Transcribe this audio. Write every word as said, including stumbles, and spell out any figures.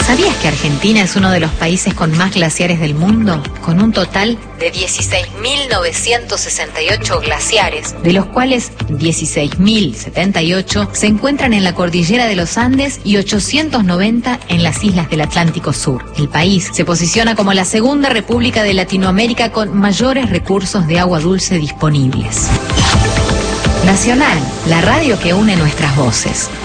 ¿Sabías que Argentina es uno de los países con más glaciares del mundo? Con un total de dieciséis mil novecientos sesenta y ocho glaciares, de los cuales dieciséis mil setenta y ocho se encuentran en la cordillera de los Andes y ochocientos noventa en las islas del Atlántico Sur. El país se posiciona como la segunda república de Latinoamérica con mayores recursos de agua dulce disponibles. Nacional, la radio que une nuestras voces.